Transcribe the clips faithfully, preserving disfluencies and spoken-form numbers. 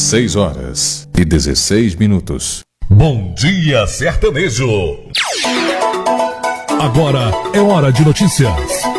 seis horas e dezesseis minutos. Bom dia, sertanejo. Agora é hora de notícias.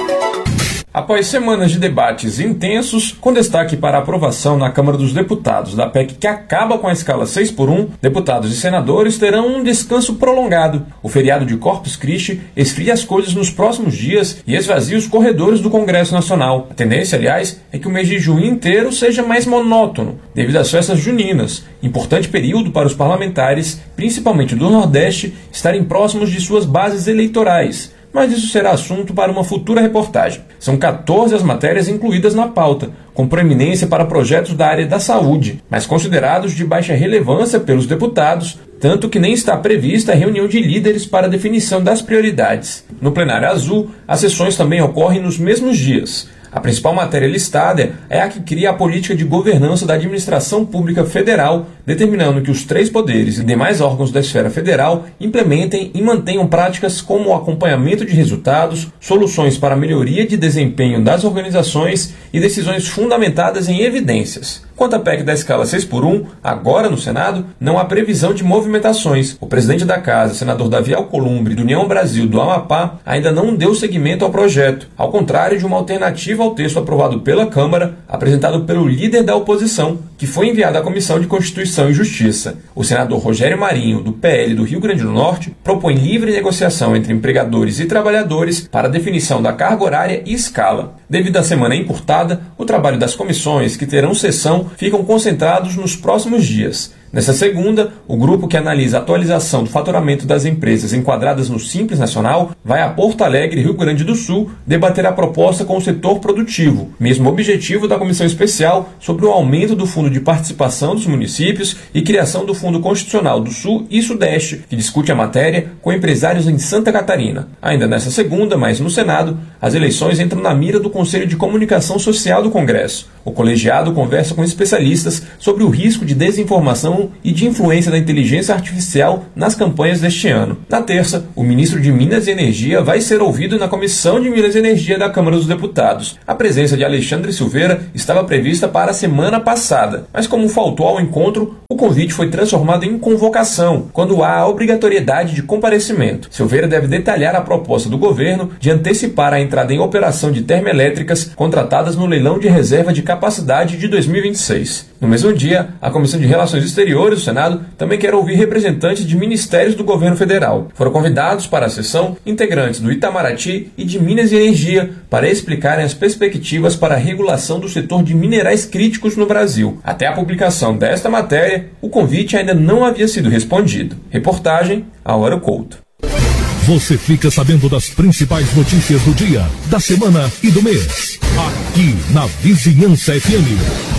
Após semanas de debates intensos, com destaque para a aprovação na Câmara dos Deputados da P E C que acaba com a escala seis por um, deputados e senadores terão um descanso prolongado. O feriado de Corpus Christi esfria as coisas nos próximos dias e esvazia os corredores do Congresso Nacional. A tendência, aliás, é que o mês de junho inteiro seja mais monótono, devido às festas juninas, importante período para os parlamentares, principalmente do Nordeste, estarem próximos de suas bases eleitorais. Mas isso será assunto para uma futura reportagem. São quatorze as matérias incluídas na pauta, com proeminência para projetos da área da saúde, mas considerados de baixa relevância pelos deputados, tanto que nem está prevista a reunião de líderes para a definição das prioridades. No plenário azul, as sessões também ocorrem nos mesmos dias. A principal matéria listada é a que cria a política de governança da administração pública federal, determinando que os três poderes e demais órgãos da esfera federal implementem e mantenham práticas como o acompanhamento de resultados, soluções para a melhoria de desempenho das organizações e decisões fundamentadas em evidências. Quanto à P E C da escala seis por um, agora no Senado, não há previsão de movimentações. O presidente da Casa, senador Davi Alcolumbre, do União Brasil do Amapá, ainda não deu seguimento ao projeto, ao contrário de uma alternativa ao texto aprovado pela Câmara, apresentado pelo líder da oposição, que foi enviado à Comissão de Constituição e Justiça. O senador Rogério Marinho, do P L do Rio Grande do Norte, propõe livre negociação entre empregadores e trabalhadores para a definição da carga horária e escala. Devido à semana encurtada, o trabalho das comissões, que terão sessão, ficam concentrados nos próximos dias. Nessa segunda, o grupo que analisa a atualização do faturamento das empresas enquadradas no Simples Nacional vai a Porto Alegre, Rio Grande do Sul, debater a proposta com o setor produtivo, mesmo objetivo da Comissão Especial sobre o aumento do Fundo de Participação dos Municípios e criação do Fundo Constitucional do Sul e Sudeste, que discute a matéria com empresários em Santa Catarina. Ainda nessa segunda, mas no Senado, as eleições entram na mira do Conselho de Comunicação Social do Congresso. O colegiado conversa com especialistas sobre o risco de desinformação e de influência da inteligência artificial nas campanhas deste ano. Na terça, o ministro de Minas e Energia vai ser ouvido na Comissão de Minas e Energia da Câmara dos Deputados. A presença de Alexandre Silveira estava prevista para a semana passada, mas como faltou ao encontro, o convite foi transformado em convocação, quando há a obrigatoriedade de comparecimento. Silveira deve detalhar a proposta do governo de antecipar a entrada em operação de termoelétricas contratadas no leilão de reserva de capacidade de dois mil e vinte e seis. No mesmo dia, a Comissão de Relações Exteriores do Senado também quer ouvir representantes de ministérios do governo federal. Foram convidados para a sessão integrantes do Itamaraty e de Minas e Energia para explicarem as perspectivas para a regulação do setor de minerais críticos no Brasil. Até a publicação desta matéria, o convite ainda não havia sido respondido. Reportagem Álvaro Couto. Você fica sabendo das principais notícias do dia, da semana e do mês. Aqui na Vizinhança F M.